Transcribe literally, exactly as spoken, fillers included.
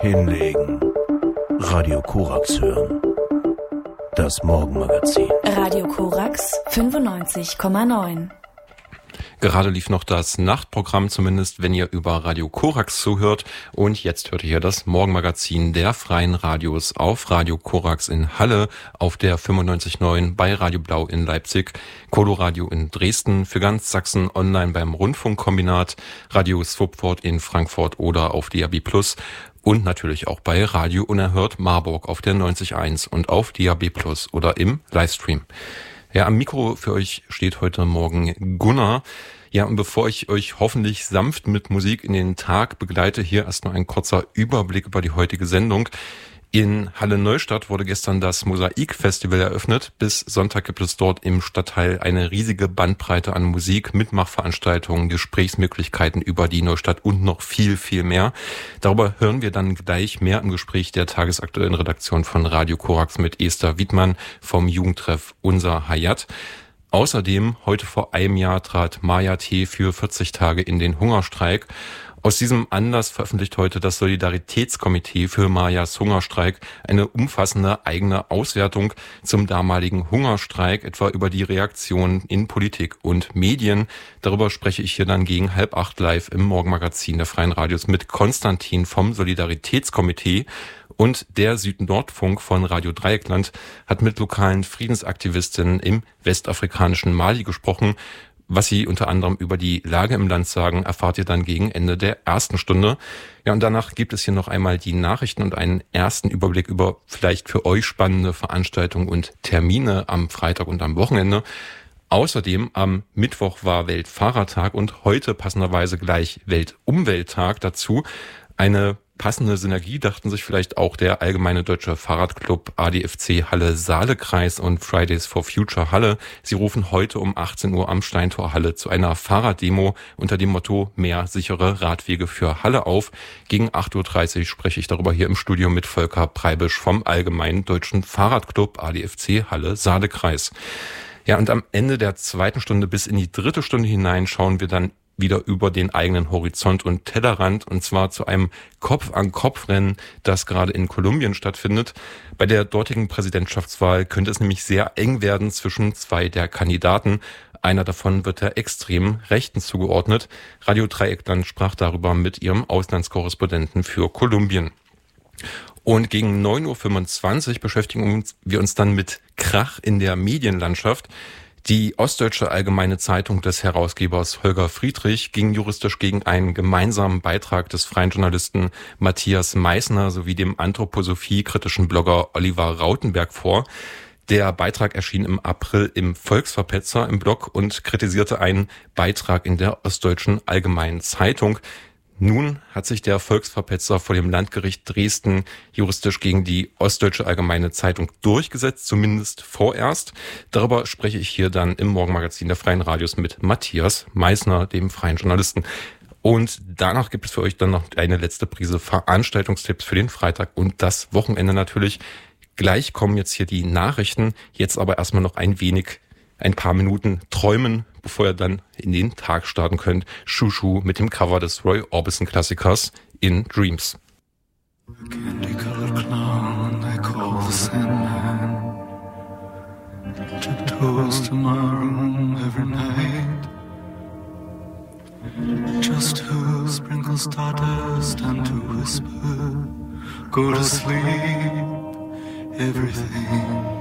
Hinlegen. Radio Korax hören. Das Morgenmagazin. Radio Korax fünfundneunzig Komma neun. Gerade lief noch das Nachtprogramm, zumindest wenn ihr über Radio Korax zuhört. Und jetzt hört ihr hier das Morgenmagazin der Freien Radios auf Radio Korax in Halle, auf der fünfundneunzig Komma neun bei Radio Blau in Leipzig, Coloradio in Dresden, für ganz Sachsen online beim Rundfunkkombinat, Radio Swupford in Frankfurt oder auf D A B Plus und natürlich auch bei Radio Unerhört Marburg auf der neunzig Komma eins und auf D A B Plus oder im Livestream. Ja, am Mikro für euch steht heute Morgen Gunnar. Ja, und bevor ich euch hoffentlich sanft mit Musik in den Tag begleite, hier erst noch ein kurzer Überblick über die heutige Sendung. In Halle-Neustadt wurde gestern das Mosaik-Festival eröffnet. Bis Sonntag gibt es dort im Stadtteil eine riesige Bandbreite an Musik, Mitmachveranstaltungen, Gesprächsmöglichkeiten über die Neustadt und noch viel, viel mehr. Darüber hören wir dann gleich mehr im Gespräch der tagesaktuellen Redaktion von Radio Korax mit Esther Wiedmann vom Jugendtreff Unser Hayat. Außerdem, heute vor einem Jahr trat Maja T. für vierzig Tage in den Hungerstreik. Aus diesem Anlass veröffentlicht heute das Solidaritätskomitee für Majas Hungerstreik eine umfassende eigene Auswertung zum damaligen Hungerstreik, etwa über die Reaktionen in Politik und Medien. Darüber spreche ich hier dann gegen halb acht live im Morgenmagazin der Freien Radios mit Konstantin vom Solidaritätskomitee. Und der Süd-Nord-Funk von Radio Dreieckland hat mit lokalen Friedensaktivistinnen im westafrikanischen Mali gesprochen. Was sie unter anderem über die Lage im Land sagen, erfahrt ihr dann gegen Ende der ersten Stunde. Ja, und danach gibt es hier noch einmal die Nachrichten und einen ersten Überblick über vielleicht für euch spannende Veranstaltungen und Termine am Freitag und am Wochenende. Außerdem am Mittwoch war Weltfahrertag und heute passenderweise gleich Weltumwelttag dazu. Eine passende Synergie dachten sich vielleicht auch der Allgemeine Deutsche Fahrradclub A D F C Halle Saale-Kreis und Fridays for Future Halle. Sie rufen heute um achtzehn Uhr am Steintor Halle zu einer Fahrraddemo unter dem Motto Mehr sichere Radwege für Halle auf. Gegen acht Uhr dreißig spreche ich darüber hier im Studio mit Volker Preibisch vom Allgemeinen Deutschen Fahrradclub A D F C Halle Saale-Kreis. Ja, und am Ende der zweiten Stunde bis in die dritte Stunde hinein schauen wir dann wieder über den eigenen Horizont und Tellerrand, und zwar zu einem Kopf-an-Kopf-Rennen, das gerade in Kolumbien stattfindet. Bei der dortigen Präsidentschaftswahl könnte es nämlich sehr eng werden zwischen zwei der Kandidaten. Einer davon wird der extremen Rechten zugeordnet. Radio Dreieckland sprach darüber mit ihrem Auslandskorrespondenten für Kolumbien. Und gegen neun Uhr fünfundzwanzig beschäftigen wir uns dann mit Krach in der Medienlandschaft. Die Ostdeutsche Allgemeine Zeitung des Herausgebers Holger Friedrich ging juristisch gegen einen gemeinsamen Beitrag des freien Journalisten Matthias Meissner sowie dem Anthroposophie-kritischen Blogger Oliver Rautenberg vor. Der Beitrag erschien im April im Volksverpetzer im Blog und kritisierte einen Beitrag in der Ostdeutschen Allgemeinen Zeitung. Nun hat sich der Volksverpetzer vor dem Landgericht Dresden juristisch gegen die Ostdeutsche Allgemeine Zeitung durchgesetzt, zumindest vorerst. Darüber spreche ich hier dann im Morgenmagazin der Freien Radios mit Matthias Meissner, dem freien Journalisten. Und danach gibt es für euch dann noch eine letzte Prise Veranstaltungstipps für den Freitag und das Wochenende natürlich. Gleich kommen jetzt hier die Nachrichten, jetzt aber erstmal noch ein wenig ein paar Minuten träumen, bevor ihr dann in den Tag starten könnt. Shushu mit dem Cover des Roy Orbison Klassikers In Dreams. A candy-colored clown they call the Sandman tiptoes to my room every night just to sprinkle stardust and to whisper, go to sleep, everything